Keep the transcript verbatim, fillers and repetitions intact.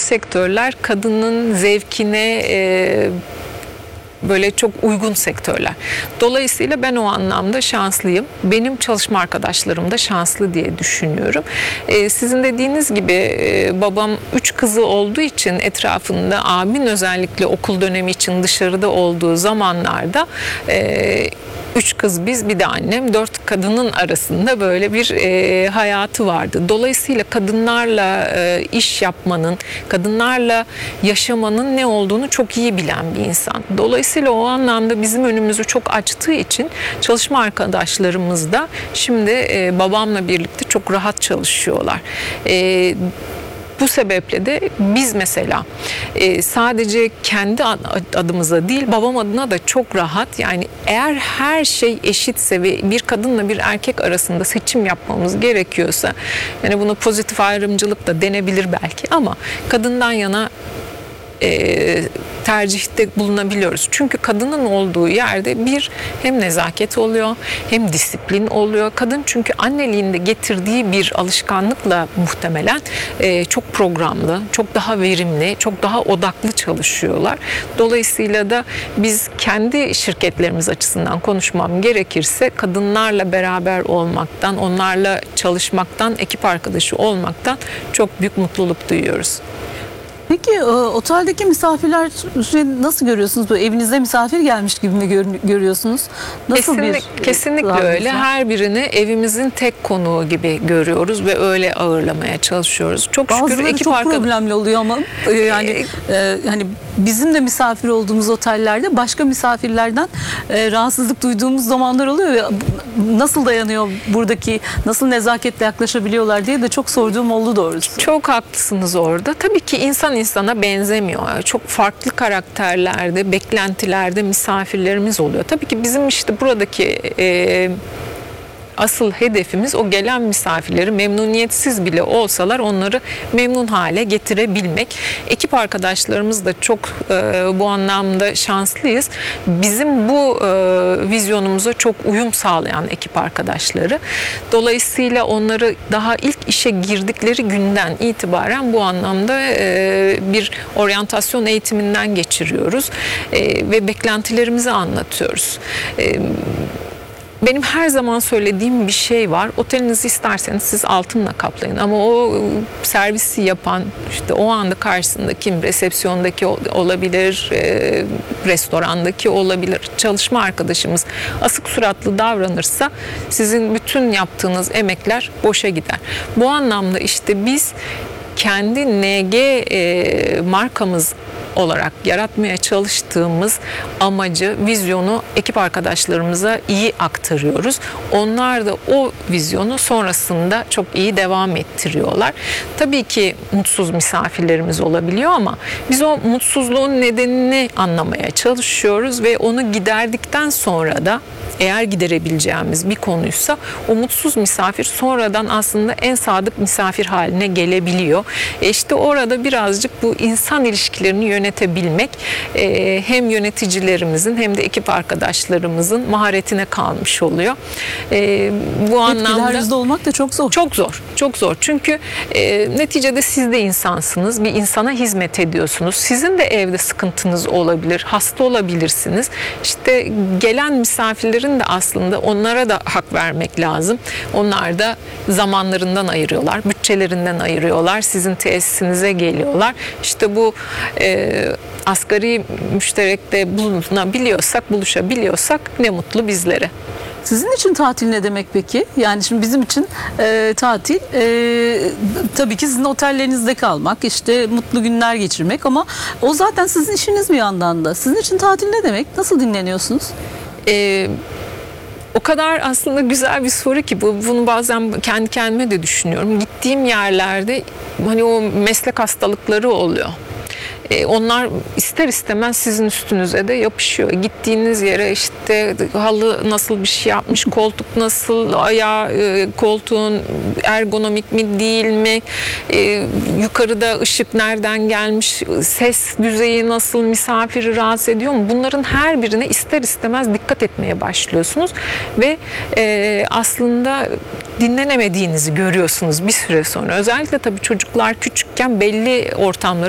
sektörler kadının zevkine e, böyle çok uygun sektörler. Dolayısıyla ben o anlamda şanslıyım. Benim çalışma arkadaşlarım da şanslı diye düşünüyorum. Ee, sizin dediğiniz gibi e, babam üç kızı olduğu için etrafında, abim özellikle okul dönemi için dışarıda olduğu zamanlarda e, üç kız biz, bir de annem, dört kadının arasında böyle bir e, hayatı vardı. Dolayısıyla kadınlarla e, iş yapmanın, kadınlarla yaşamanın ne olduğunu çok iyi bilen bir insan. Dolayısıyla o anlamda bizim önümüzü çok açtığı için çalışma arkadaşlarımız da şimdi e, babamla birlikte çok rahat çalışıyorlar. E, Bu sebeple de biz mesela e, sadece kendi adımıza değil, babam adına da çok rahat. Yani eğer her şey eşitse ve bir kadınla bir erkek arasında seçim yapmamız gerekiyorsa, yani bunu pozitif ayrımcılık da denebilir belki, ama kadından yana E, tercihte bulunabiliyoruz. Çünkü kadının olduğu yerde bir hem nezaket oluyor, hem disiplin oluyor. Kadın çünkü anneliğinde getirdiği bir alışkanlıkla muhtemelen e, çok programlı, çok daha verimli, çok daha odaklı çalışıyorlar. Dolayısıyla da biz kendi şirketlerimiz açısından konuşmam gerekirse kadınlarla beraber olmaktan, onlarla çalışmaktan, ekip arkadaşı olmaktan çok büyük mutluluk duyuyoruz. Peki oteldeki misafirler nasıl görüyorsunuz? Böyle evinizde misafir gelmiş gibi mi gör, görüyorsunuz? Nasıl Kesinlik, bir kesinlikle öyle. Her birini evimizin tek konuğu gibi görüyoruz ve öyle ağırlamaya çalışıyoruz. Çok Bazıları şükür ekip çok arkadaşı problemli oluyor ama yani e, hani bizim de misafir olduğumuz otellerde başka misafirlerden e, rahatsızlık duyduğumuz zamanlar oluyor ve nasıl dayanıyor buradaki, nasıl nezaketle yaklaşabiliyorlar diye de çok sorduğum oldu doğrusu. Çok haklısınız orada. Tabii ki insan insana benzemiyor. Çok farklı karakterlerde, beklentilerde misafirlerimiz oluyor. Tabii ki bizim işte buradaki e, asıl hedefimiz o gelen misafirleri memnuniyetsiz bile olsalar onları memnun hale getirebilmek. Ekip arkadaşlarımız da çok e, bu anlamda şanslıyız. Bizim bu e, vizyonumuza çok uyum sağlayan ekip arkadaşları. Dolayısıyla onları daha ilk işe girdikleri günden itibaren bu anlamda e, bir oryantasyon eğitiminden geçiriyoruz e, ve beklentilerimizi anlatıyoruz. E, Benim her zaman söylediğim bir şey var. Otelinizi isterseniz siz altınla kaplayın. Ama o servisi yapan, işte o anda karşısında kim, resepsiyondaki olabilir, e, restorandaki olabilir, çalışma arkadaşımız asık suratlı davranırsa sizin bütün yaptığınız emekler boşa gider. Bu anlamda işte biz kendi N G e, markamız olarak yaratmaya çalıştığımız amacı, vizyonu ekip arkadaşlarımıza iyi aktarıyoruz. Onlar da o vizyonu sonrasında çok iyi devam ettiriyorlar. Tabii ki mutsuz misafirlerimiz olabiliyor ama biz o mutsuzluğun nedenini anlamaya çalışıyoruz ve onu giderdikten sonra da eğer giderebileceğimiz bir konuysa o mutsuz misafir sonradan aslında en sadık misafir haline gelebiliyor. E işte orada birazcık bu insan ilişkilerini yönetebilmek e, hem yöneticilerimizin hem de ekip arkadaşlarımızın maharetine kalmış oluyor. E, bu anlamda yüzde olmak da çok zor. Çok zor. Çok zor. Çünkü e, neticede siz de insansınız. Bir insana hizmet ediyorsunuz. Sizin de evde sıkıntınız olabilir. Hasta olabilirsiniz. İşte gelen misafirlerin de aslında onlara da hak vermek lazım. Onlar da zamanlarından ayırıyorlar. Bütçelerinden ayırıyorlar. Sizin tesisinize geliyorlar. İşte bu e, asgari müşterekte bulunabiliyorsak, buluşabiliyorsak ne mutlu bizlere. Sizin için tatil ne demek peki? Yani şimdi bizim için e, tatil e, tabii ki sizin otellerinizde kalmak, işte mutlu günler geçirmek ama o zaten sizin işiniz bir yandan da. Sizin için tatil ne demek? Nasıl dinleniyorsunuz? Ee, o kadar aslında güzel bir soru ki bu, bunu bazen kendi kendime de düşünüyorum. Gittiğim yerlerde hani o meslek hastalıkları oluyor. E, onlar ister istemez sizin üstünüze de yapışıyor. Gittiğiniz yere işte halı nasıl bir şey yapmış, koltuk nasıl, ayağı, e, koltuğun ergonomik mi değil mi, e, yukarıda ışık nereden gelmiş, ses düzeyi nasıl, misafiri rahatsız ediyor mu? Bunların her birine ister istemez dikkat etmeye başlıyorsunuz ve e, aslında dinlenemediğinizi görüyorsunuz bir süre sonra. Özellikle tabii çocuklar küçükken belli ortamları